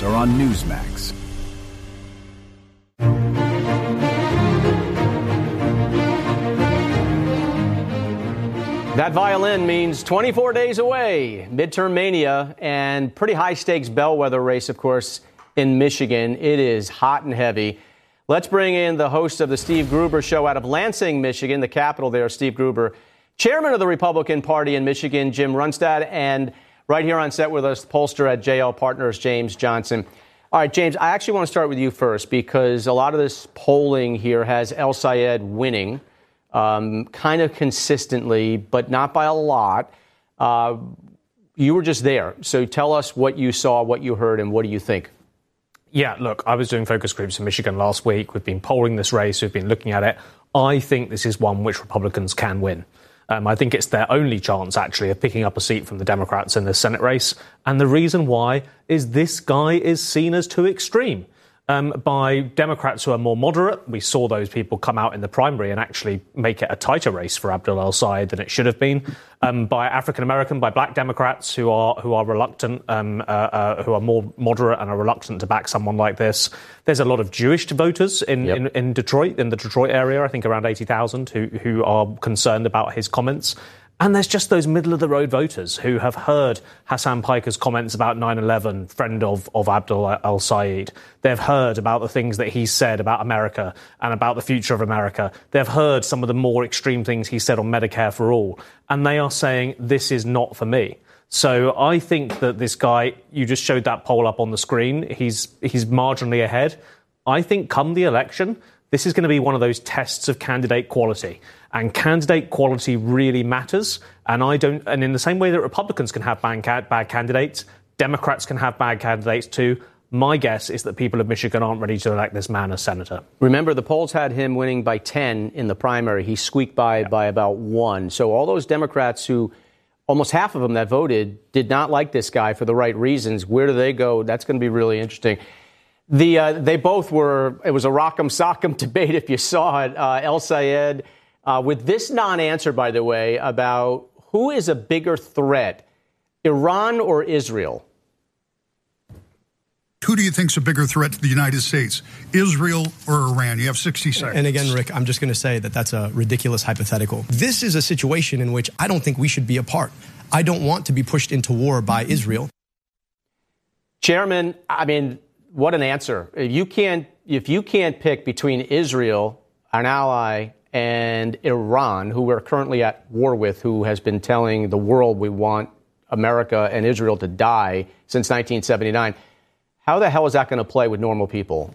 Sports are on Newsmax. That violin means 24 days away, midterm mania, and pretty high-stakes bellwether race, of course, in Michigan. It is hot and heavy. Let's bring in the host of the Steve Gruber Show out of Lansing, Michigan, the capital there, Steve Gruber, chairman of the Republican Party in Michigan, Jim Runstad, and right here on set with us, pollster at JL Partners, James Johnson. All right, James, I actually want to start with you first because a lot of this polling here has El Sayed winning. Kind of consistently, but not by a lot. You were just there. So tell us what you saw, what you heard, and what do you think? Yeah, look, I was doing focus groups in Michigan last week. We've been polling this race. We've been looking at it. I think this is one which Republicans can win. I think it's their only chance, actually, of picking up a seat from the Democrats in the Senate race. And the reason why is this guy is seen as too extreme. By Democrats who are more moderate. We saw those people come out in the primary and actually make it a tighter race for Abdul El-Sayed than it should have been. By African-American, by black Democrats who are reluctant, who are more moderate and are reluctant to back someone like this. There's a lot of Jewish voters in Detroit, in the Detroit area, I think around 80,000, who are concerned about his comments. And there's just those middle-of-the-road voters who have heard Hassan Piker's comments about 9/11, friend of Abdul El-Sayed. They've heard about the things that he said about America and about the future of America. They've heard some of the more extreme things he said on Medicare for all. And they are saying, this is not for me. So I think that this guy, you just showed that poll up on the screen, he's marginally ahead. I think come the election, this is going to be one of those tests of candidate quality. And candidate quality really matters. And in the same way that Republicans can have bad candidates, Democrats can have bad candidates too. My guess is that people of Michigan aren't ready to elect this man as senator. Remember, the polls had him winning by 10 in the primary. He squeaked by about 1. So all those Democrats who, almost half of them that voted, did not like this guy for the right reasons. Where do they go? That's going to be really interesting. They both were, it was a rock'em sock'em debate if you saw it. El Sayed, with this non-answer, by the way, about who is a bigger threat, Iran or Israel? Who do you think is a bigger threat to the United States, Israel or Iran? You have 60 seconds. And again, Rick, I'm just going to say that that's a ridiculous hypothetical. This is a situation in which I don't think we should be a part. I don't want to be pushed into war by Israel. Chairman, I mean, what an answer. If you can't pick between Israel, an ally, and Iran, who we're currently at war with, who has been telling the world we want America and Israel to die since 1979, how the hell is that going to play with normal people?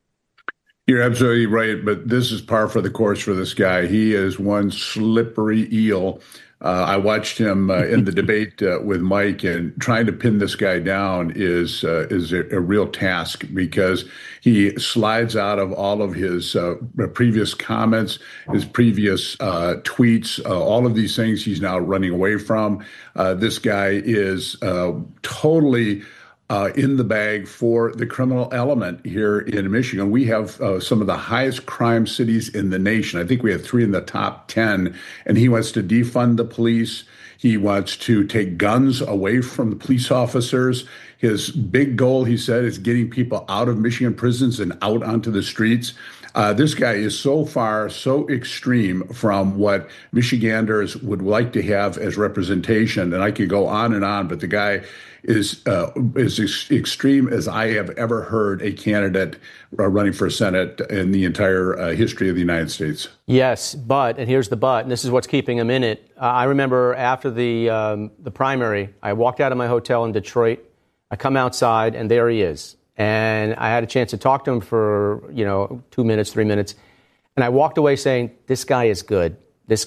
You're absolutely right, but this is par for the course for this guy. He is one slippery eel. I watched him in the debate with Mike, and trying to pin this guy down is a real task because he slides out of all of his previous comments, his previous tweets, all of these things he's now running away from. This guy is totally in the bag for the criminal element here in Michigan. We have some of the highest crime cities in the nation. I think we have 3 in the top 10. And he wants to defund the police. He wants to take guns away from the police officers. His big goal, he said, is getting people out of Michigan prisons and out onto the streets. This guy is so far, so extreme from what Michiganders would like to have as representation. And I could go on, but the guy is as extreme as I have ever heard a candidate running for Senate in the entire history of the United States. Yes, but, and here's the but, and this is what's keeping him in it. I remember after the primary, I walked out of my hotel in Detroit. I come outside, and there he is. And I had a chance to talk to him for, 2 minutes, 3 minutes. And I walked away saying, this guy is good. This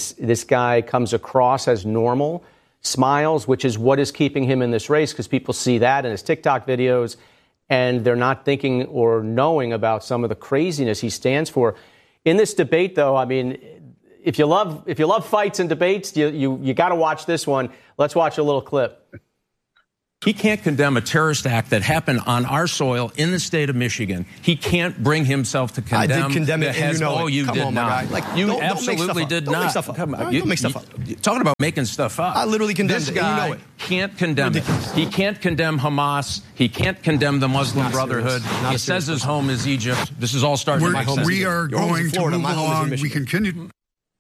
guy comes across as normal, smiles, which is what is keeping him in this race, because people see that in his TikTok videos, and they're not thinking or knowing about some of the craziness he stands for. In this debate, though, I mean, if you love fights and debates, you got to watch this one. Let's watch a little clip. He can't condemn a terrorist act that happened on our soil in the state of Michigan. He can't bring himself to condemn. I did condemn it, and you know it. You Come did on, not. my guy. Like, you absolutely did not. Don't make stuff up. Don't make stuff up. Talking about making stuff up. I literally condemned it, and you know it. Can't condemn it. He can't condemn Hamas. He can't condemn the Muslim Brotherhood. He says his home is Egypt. This is all starting to make sense. We are going to move along. We continue.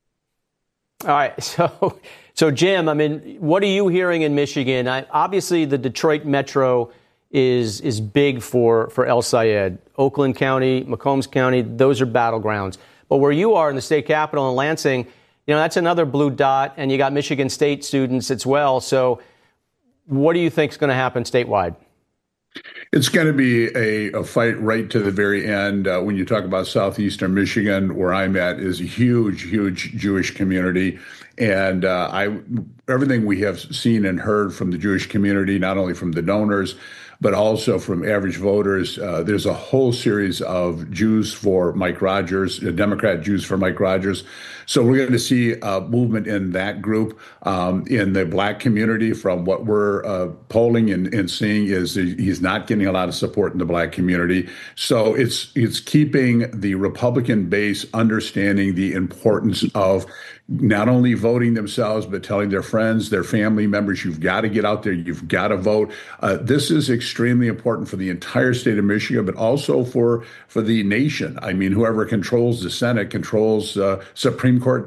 All right, so Jim, I mean, what are you hearing in Michigan? Obviously, the Detroit metro is big for El Sayed. Oakland County, Macomb County, those are battlegrounds. But where you are in the state capital in Lansing, you know, that's another blue dot, and you got Michigan State students as well. So what do you think is going to happen statewide? It's going to be a fight right to the very end. When you talk about southeastern Michigan, where I'm at, is a huge Jewish community. And everything we have seen and heard from the Jewish community, not only from the donors, but also from average voters, there's a whole series of Jews for Mike Rogers, Democrat Jews for Mike Rogers. So we're going to see a movement in that group. In the black community, from what we're polling and seeing, is he's not getting a lot of support in the black community. So it's keeping the Republican base understanding the importance of not only voting themselves, but telling their friends, their family members, you've got to get out there, you've got to vote. This is extremely important for the entire state of Michigan, but also for the nation. I mean, whoever controls the Senate controls Supreme Court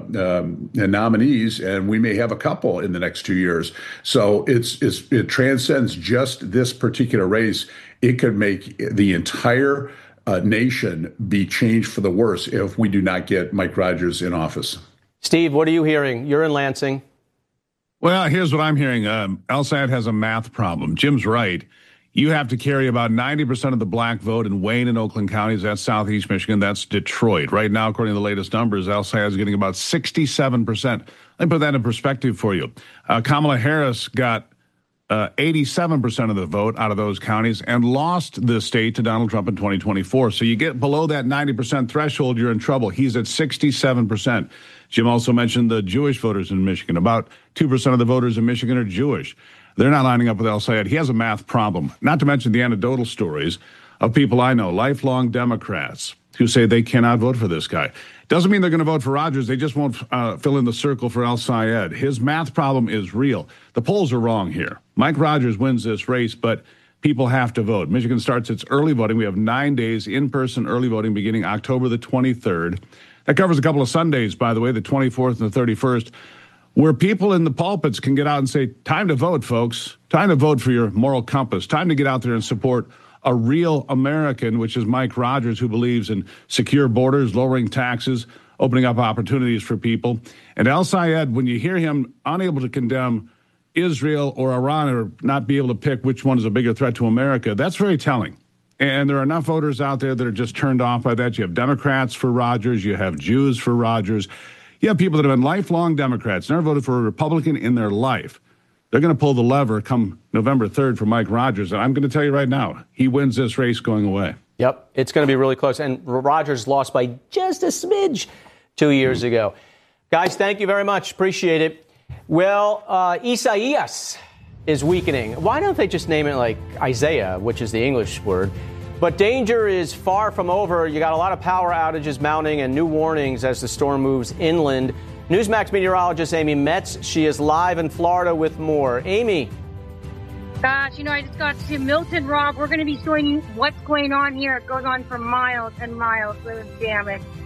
nominees, and we may have a couple in the next 2 years. So it transcends just this particular race. It could make the entire nation be changed for the worse if we do not get Mike Rogers in office. Steve, what are you hearing? You're in Lansing. Well, here's what I'm hearing. El Sayed has a math problem. Jim's right. You have to carry about 90% of the black vote in Wayne and Oakland counties. That's southeast Michigan. That's Detroit. Right now, according to the latest numbers, El Sayed is getting about 67%. Let me put that in perspective for you. Kamala Harris got 87% of the vote out of those counties and lost the state to Donald Trump in 2024. So you get below that 90% threshold, you're in trouble. He's at 67%. Jim also mentioned the Jewish voters in Michigan. About 2% of the voters in Michigan are Jewish. They're not lining up with El Sayed. He has a math problem, not to mention the anecdotal stories of people I know, lifelong Democrats, who say they cannot vote for this guy. Doesn't mean they're going to vote for Rogers. They just won't fill in the circle for El Sayed. His math problem is real. The polls are wrong here. Mike Rogers wins this race, but people have to vote. Michigan starts its early voting. We have 9 days in-person early voting beginning October the 23rd. That covers a couple of Sundays, by the way, the 24th and the 31st, where people in the pulpits can get out and say, time to vote, folks. Time to vote for your moral compass. Time to get out there and support a real American, which is Mike Rogers, who believes in secure borders, lowering taxes, opening up opportunities for people. And El Sayed, when you hear him unable to condemn Israel or Iran, or not be able to pick which one is a bigger threat to America, that's very telling. And there are enough voters out there that are just turned off by that. You have Democrats for Rogers. You have Jews for Rogers. You have people that have been lifelong Democrats, never voted for a Republican in their life. They're going to pull the lever come November 3rd for Mike Rogers. And I'm going to tell you right now, he wins this race going away. Yep, it's going to be really close. And Rogers lost by just a smidge 2 years ago. Guys, thank you very much. Appreciate it. Well, Isaias is weakening. Why don't they just name it like Isaiah, which is the English word? But danger is far from over. You got a lot of power outages mounting and new warnings as the storm moves inland. Newsmax meteorologist Amy Metz, she is live in Florida with more. Amy. Gosh, I just got to Milton, Rob. We're going to be showing you what's going on here. It goes on for miles and miles with this damage.